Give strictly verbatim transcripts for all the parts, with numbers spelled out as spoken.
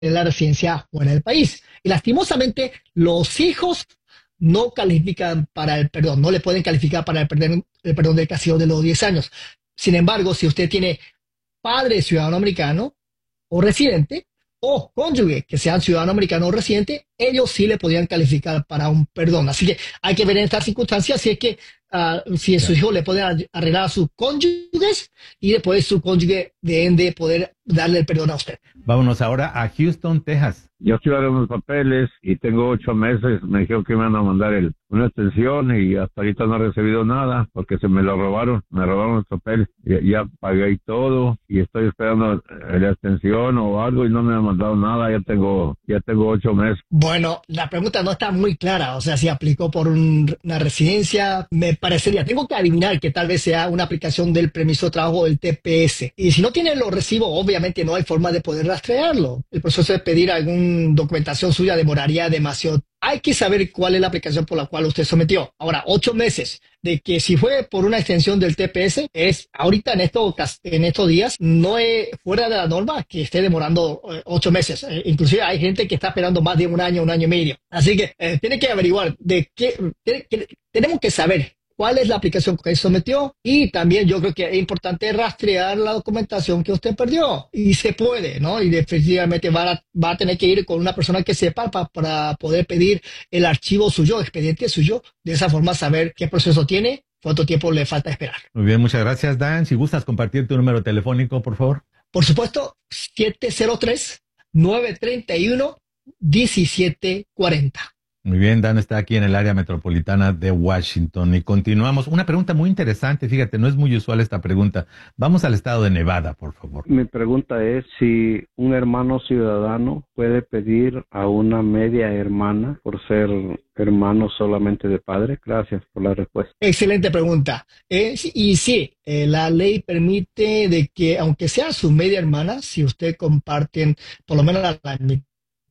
la residencia fuera del país. Y lastimosamente, los hijos no califican para el perdón, no le pueden calificar para el perdón, el perdón del castigo de los diez años. Sin embargo, si usted tiene padre ciudadano americano o residente, o cónyuge que sean ciudadano americano o residente, ellos sí le podrían calificar para un perdón. Así que hay que ver en estas circunstancias si es que uh, si sus hijos le pueden arreglar a sus cónyuges y después su cónyuge deben de poder darle el perdón a usted. Vámonos ahora a Houston, Texas. Yo estoy dando unos papeles y tengo ocho meses. Me dijeron que me van a mandar el, una extensión y hasta ahorita no he recibido nada porque se me lo robaron. Me robaron los papeles. Ya, ya pagué todo y estoy esperando la extensión o algo y no me han mandado nada. Ya tengo, ya tengo ocho meses. Bueno, la pregunta no está muy clara. O sea, si aplicó por un, una residencia, me parecería. Tengo que adivinar que tal vez sea una aplicación del permiso de trabajo del T P S. Y si no tiene los recibos, obviamente no hay forma de poder rastrearlo. El proceso de pedir algún documentación suya demoraría demasiado. Hay que saber cuál es la aplicación por la cual usted sometió. Ahora, ocho meses de que si fue por una extensión del T P S, es ahorita en estos, en estos días, no es fuera de la norma que esté demorando eh, ocho meses. Eh, inclusive hay gente que está esperando más de un año, un año y medio. Así que eh, tiene que averiguar de qué, tiene que, tenemos que saber cuál es la aplicación que sometió y también yo creo que es importante rastrear la documentación que usted perdió y se puede, ¿no? Y definitivamente va a, va a tener que ir con una persona que sepa pa, para poder pedir el archivo suyo, expediente suyo, de esa forma saber qué proceso tiene, cuánto tiempo le falta esperar. Muy bien, muchas gracias, Dan. Si gustas compartir tu número telefónico, por favor. Por supuesto, siete cero tres, nueve tres uno, uno siete cuatro cero. Muy bien, Dan está aquí en el área metropolitana de Washington y continuamos. Una pregunta muy interesante, fíjate, no es muy usual esta pregunta. Vamos al estado de Nevada, por favor. Mi pregunta es si un hermano ciudadano puede pedir a una media hermana por ser hermano solamente de padre. Gracias por la respuesta. Excelente pregunta. Eh, y sí, eh, la ley permite de que, aunque sea su media hermana, si usted comparten por lo menos la, la mitad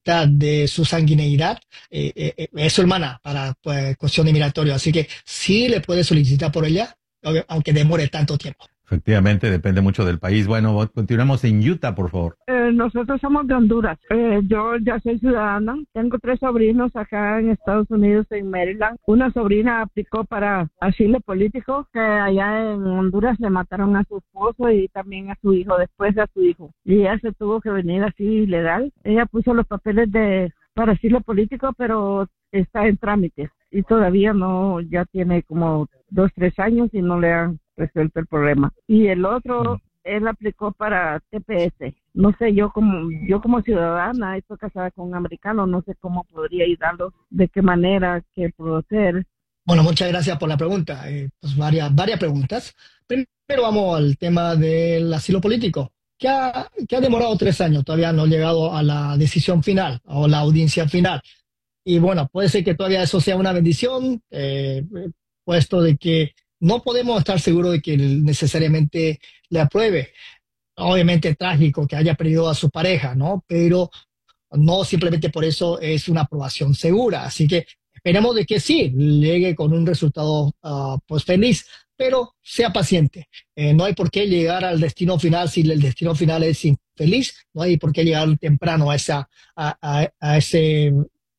de su sanguineidad, eh, eh, es su hermana para pues, cuestión de migratorio. Así que sí le puede solicitar por ella, aunque demore tanto tiempo. Efectivamente, depende mucho del país. Bueno, continuamos en Utah, por favor. Eh, nosotros somos de Honduras. Eh, yo ya soy ciudadana. Tengo tres sobrinos acá en Estados Unidos, en Maryland. Una sobrina aplicó para asilo político, que allá en Honduras le mataron a su esposo y también a su hijo, después a su hijo. Y ella se tuvo que venir así ilegal. Ella puso los papeles de para asilo político, pero está en trámite. Y todavía no, ya tiene como dos, tres años y no le han resuelto el problema. Y el otro, él aplicó para T P S. No sé, yo como yo como ciudadana, estoy casada con un americano, no sé cómo podría ayudarlo, de qué manera, qué puedo hacer. Bueno, muchas gracias por la pregunta. Eh, pues varias, varias preguntas. Primero vamos al tema del asilo político, que ha, que ha demorado tres años, todavía no ha llegado a la decisión final o la audiencia final. Y bueno, puede ser que todavía eso sea una bendición, eh, puesto de que no podemos estar seguros de que necesariamente le apruebe. Obviamente es trágico que haya perdido a su pareja, ¿no? Pero no simplemente por eso es una aprobación segura. Así que esperemos de que sí, llegue con un resultado uh, pues feliz, pero sea paciente. Eh, no hay por qué llegar al destino final si el destino final es infeliz. No hay por qué llegar temprano a, esa, a, a, a ese...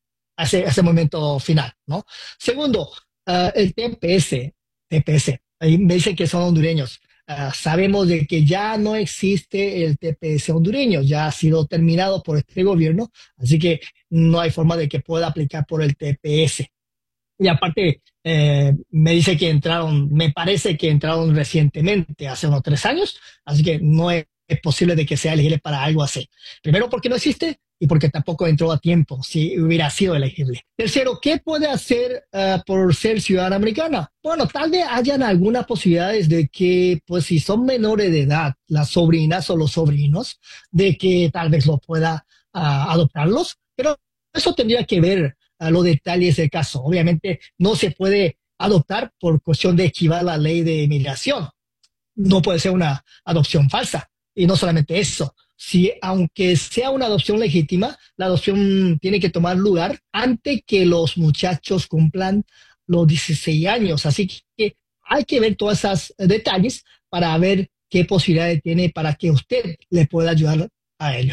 A ese, a ese momento final, ¿no? Segundo, uh, el T P S, T P S, ahí me dicen que son hondureños. Uh, sabemos de que ya no existe el T P S hondureño, ya ha sido terminado por este gobierno, así que no hay forma de que pueda aplicar por el T P S. Y aparte, eh, me dice que entraron, me parece que entraron recientemente, hace unos tres años, así que no es, es posible de que sea elegible para algo así. Primero, porque no existe, y porque tampoco entró a tiempo si hubiera sido elegible. Tercero, ¿qué puede hacer uh, por ser ciudadana americana? Bueno, tal vez hayan algunas posibilidades de que, pues si son menores de edad, las sobrinas o los sobrinos, de que tal vez lo pueda uh, adoptarlos, pero eso tendría que ver uh, los detalles del caso. Obviamente no se puede adoptar por cuestión de esquivar la ley de inmigración. No puede ser una adopción falsa. Y no solamente eso, si aunque sea una adopción legítima, la adopción tiene que tomar lugar antes que los muchachos cumplan los dieciséis años. Así que hay que ver todos esos detalles para ver qué posibilidades tiene para que usted le pueda ayudar a ellos.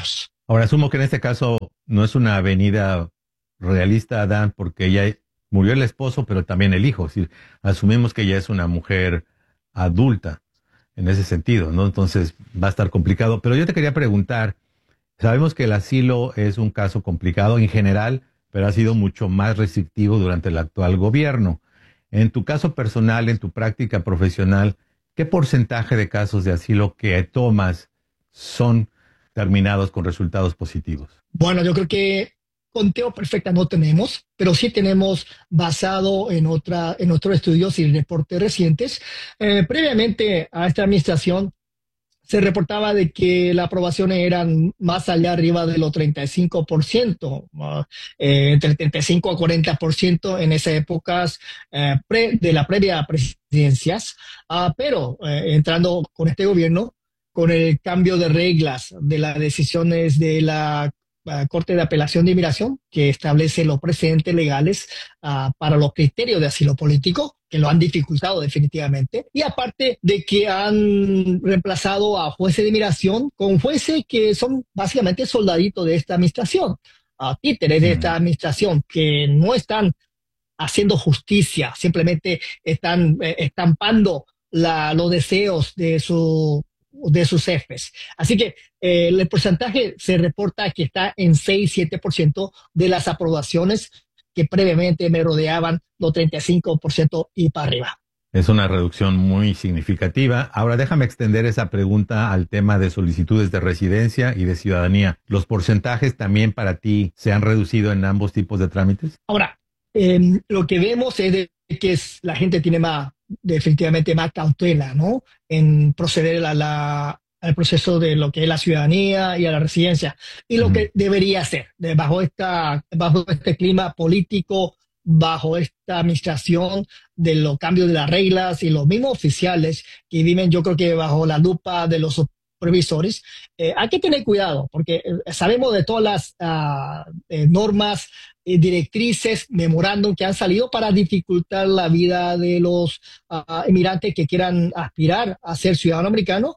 Ahora, asumo que en este caso no es una avenida realista, Adán, porque ya murió el esposo, pero también el hijo. Es decir, asumimos que ella es una mujer adulta en ese sentido, ¿no? Entonces va a estar complicado. Pero yo te quería preguntar, sabemos que el asilo es un caso complicado en general, pero ha sido mucho más restrictivo durante el actual gobierno. En tu caso personal, en tu práctica profesional, ¿qué porcentaje de casos de asilo que tomas son terminados con resultados positivos? Bueno, yo creo que conteo perfecta no tenemos, pero sí tenemos basado en otra, en otros estudios y reportes recientes. Eh, previamente a esta administración se reportaba de que las aprobaciones eran más allá arriba de los treinta y cinco por ciento, uh, eh, entre treinta y cinco a cuarenta por ciento en esas épocas eh, pre, de la previa presidencias, uh, pero eh, entrando con este gobierno, con el cambio de reglas de las decisiones de la uh, Corte de Apelación de Inmigración, que establece los precedentes legales uh, para los criterios de asilo político, que lo han dificultado definitivamente, y aparte de que han reemplazado a jueces de inmigración con jueces que son básicamente soldaditos de esta administración, a títeres de esta administración, que no están haciendo justicia, simplemente están eh, estampando la, los deseos de, su, de sus jefes. Así que eh, el porcentaje se reporta que está en seis a siete por ciento de las aprobaciones que previamente me rodeaban los treinta y cinco por ciento y para arriba. Es una reducción muy significativa. Ahora déjame extender esa pregunta al tema de solicitudes de residencia y de ciudadanía. ¿Los porcentajes también para ti se han reducido en ambos tipos de trámites? Ahora, eh, lo que vemos es de que es, la gente tiene más, definitivamente más cautela, ¿no? En proceder a la al proceso de lo que es la ciudadanía y a la residencia, y lo mm. que debería ser de, bajo, esta, bajo este clima político, bajo esta administración de los cambios de las reglas y los mismos oficiales que viven, yo creo que bajo la lupa de los supervisores, eh, hay que tener cuidado, porque eh, sabemos de todas las uh, eh, normas, eh, directrices, memorándum que han salido para dificultar la vida de los uh, inmigrantes que quieran aspirar a ser ciudadano americano,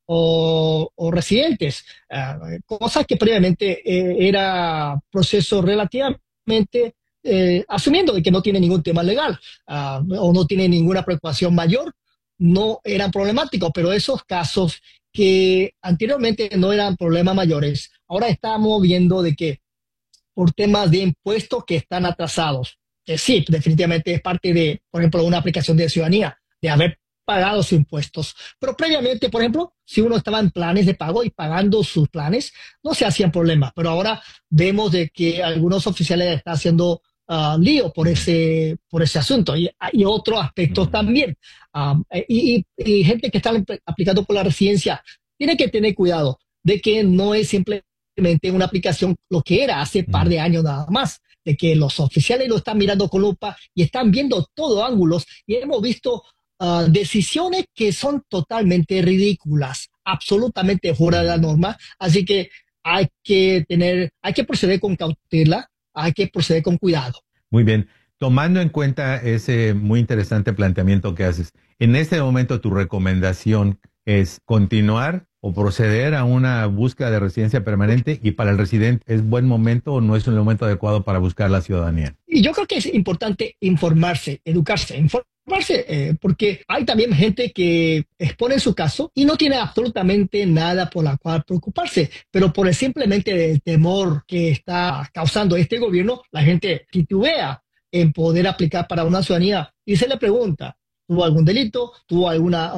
O, o residentes, uh, cosa que previamente eh, era proceso relativamente eh, asumiendo de que no tiene ningún tema legal uh, o no tiene ninguna preocupación mayor, no eran problemáticos, pero esos casos que anteriormente no eran problemas mayores, ahora estamos viendo de que por temas de impuestos que están atrasados, que sí, definitivamente es parte de, por ejemplo, una aplicación de ciudadanía, de haber pagado sus impuestos. Pero previamente, por ejemplo, si uno estaba en planes de pago y pagando sus planes, no se hacían problemas. Pero ahora vemos de que algunos oficiales están haciendo uh, lío por ese, por ese asunto. Y, y otros aspectos también. Um, y, y, y gente que está aplicando por la residencia tiene que tener cuidado de que no es simplemente una aplicación lo que era hace par de años nada más, de que los oficiales lo están mirando con lupa y están viendo todos ángulos, y hemos visto Uh, decisiones que son totalmente ridículas, absolutamente fuera de la norma. Así que hay que tener, hay que proceder con cautela, hay que proceder con cuidado. Muy bien. Tomando en cuenta ese muy interesante planteamiento que haces, en este momento tu recomendación es continuar o proceder a una búsqueda de residencia permanente, y para el residente ¿es buen momento o no es un momento adecuado para buscar la ciudadanía? Y yo creo que es importante informarse, educarse, informarse. Eh, porque hay también gente que expone su caso y no tiene absolutamente nada por la cual preocuparse, pero por el simplemente el temor que está causando este gobierno, la gente titubea en poder aplicar para una ciudadanía y se le pregunta, ¿tuvo algún delito? ¿Tuvo alguna,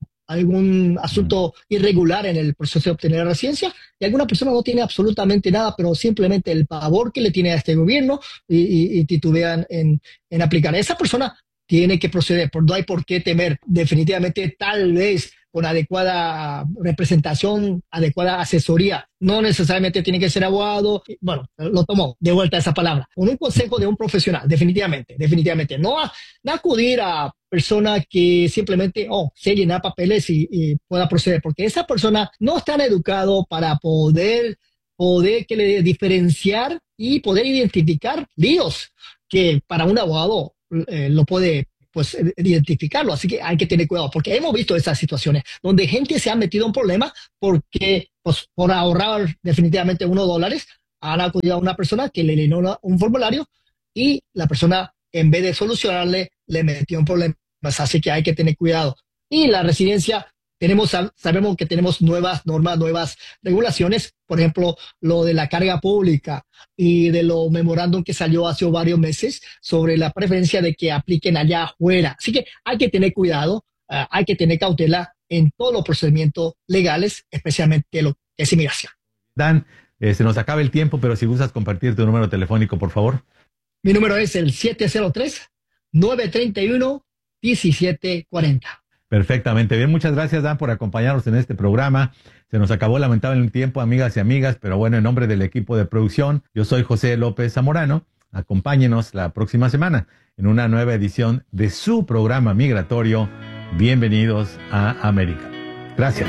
algún asunto irregular en el proceso de obtener la residencia? Y alguna persona no tiene absolutamente nada, pero simplemente el pavor que le tiene a este gobierno y, y, y titubean en, en aplicar. Esa persona tiene que proceder, no hay por qué temer. Definitivamente, tal vez con adecuada representación, adecuada asesoría, no necesariamente tiene que ser abogado. Bueno, lo tomo de vuelta esa palabra. Con un consejo de un profesional, definitivamente, definitivamente. No, a, no acudir a personas que simplemente, oh, se llenar papeles y, y pueda proceder, porque esa persona no está educado para poder, poder que le diferenciar y poder identificar líos que para un abogado Eh, lo puede pues identificarlo. Así que hay que tener cuidado, porque hemos visto esas situaciones donde gente se ha metido en problemas porque pues, por ahorrar definitivamente unos dólares, han acudido a una persona que le llenó una- un formulario y la persona, en vez de solucionarle, le metió un problema. Así que hay que tener cuidado. Y la residencia, tenemos, sabemos que tenemos nuevas normas, nuevas regulaciones, por ejemplo, lo de la carga pública y de lo memorándum que salió hace varios meses sobre la preferencia de que apliquen allá afuera. Así que hay que tener cuidado, uh, hay que tener cautela en todos los procedimientos legales, especialmente lo que es inmigración. Dan, eh, se nos acaba el tiempo, pero si gustas compartir tu número telefónico, por favor. Mi número es el siete cero tres, nueve tres uno, uno siete cuatro cero. Perfectamente bien, muchas gracias, Dan, por acompañarnos en este programa. Se nos acabó lamentablemente el tiempo, amigas y amigas, pero bueno, en nombre del equipo de producción, yo soy José López Zamorano. Acompáñenos la próxima semana en una nueva edición de su programa migratorio. Bienvenidos a América. Gracias.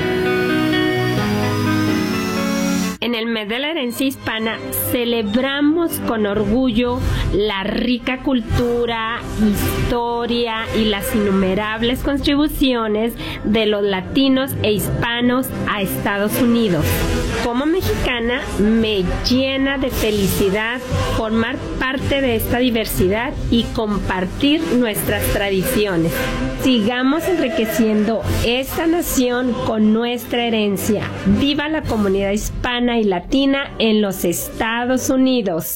En el mes de la herencia hispana celebramos con orgullo la rica cultura, historia y las innumerables contribuciones de los latinos e hispanos a Estados Unidos. Como mexicana, me llena de felicidad formar parte de esta diversidad y compartir nuestras tradiciones. Sigamos enriqueciendo esta nación con nuestra herencia. ¡Viva la comunidad hispana y latina en los Estados Unidos!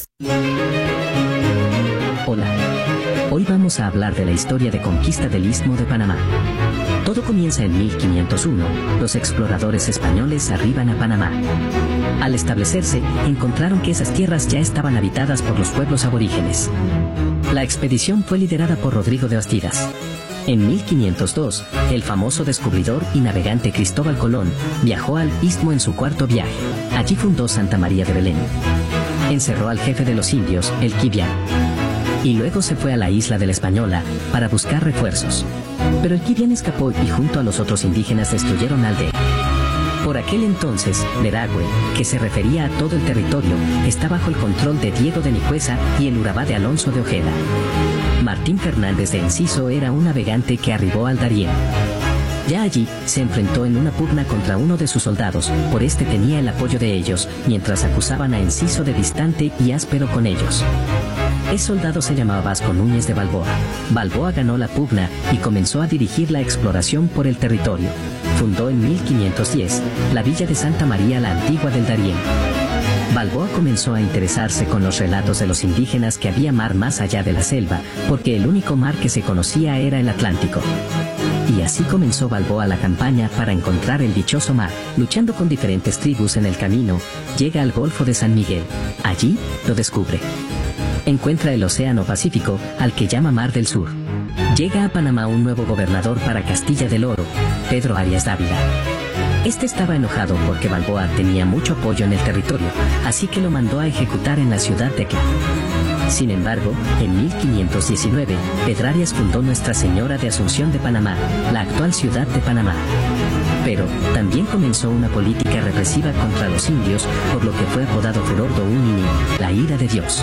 Hola, hoy vamos a hablar de la historia de conquista del Istmo de Panamá. Todo comienza en mil quinientos uno, los exploradores españoles arriban a Panamá. Al establecerse, encontraron que esas tierras ya estaban habitadas por los pueblos aborígenes. La expedición fue liderada por Rodrigo de Bastidas. En mil quinientos dos, el famoso descubridor y navegante Cristóbal Colón viajó al Istmo en su cuarto viaje. Allí fundó Santa María de Belén. Encerró al jefe de los indios, el Quibián. Y luego se fue a la isla de la Española para buscar refuerzos. Pero el Quibián escapó y junto a los otros indígenas destruyeron la aldea. Por aquel entonces, Veragüe, que se refería a todo el territorio, está bajo el control de Diego de Nicuesa y el Urabá de Alonso de Ojeda. Martín Fernández de Enciso era un navegante que arribó al Darién. Ya allí, se enfrentó en una pugna contra uno de sus soldados, por este tenía el apoyo de ellos, mientras acusaban a Enciso de distante y áspero con ellos. El soldado se llamaba Vasco Núñez de Balboa. Balboa ganó la pugna y comenzó a dirigir la exploración por el territorio. Fundó en mil quinientos diez la villa de Santa María la Antigua del Darién. Balboa comenzó a interesarse con los relatos de los indígenas que había mar más allá de la selva, porque el único mar que se conocía era el Atlántico. Y así comenzó Balboa la campaña para encontrar el dichoso mar. Luchando con diferentes tribus en el camino, llega al Golfo de San Miguel. Allí, lo descubre. Encuentra el Océano Pacífico, al que llama Mar del Sur. Llega a Panamá un nuevo gobernador para Castilla del Oro, Pedro Arias Dávila. Este estaba enojado porque Balboa tenía mucho apoyo en el territorio, así que lo mandó a ejecutar en la ciudad de Tecla. Sin embargo, en mil quinientos diecinueve, Pedrarias fundó Nuestra Señora de Asunción de Panamá, la actual ciudad de Panamá. Pero también comenzó una política represiva contra los indios, por lo que fue apodado Furor do Unini, la ira de Dios.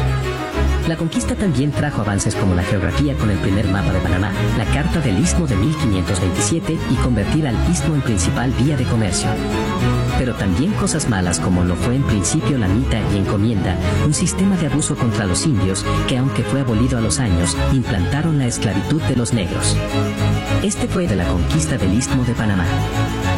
La conquista también trajo avances como la geografía con el primer mapa de Panamá, la Carta del Istmo de mil quinientos veintisiete y convertir al Istmo en principal vía de comercio. Pero también cosas malas como lo fue en principio la mita y encomienda, un sistema de abuso contra los indios que aunque fue abolido a los años, implantaron la esclavitud de los negros. Este fue de la conquista del Istmo de Panamá.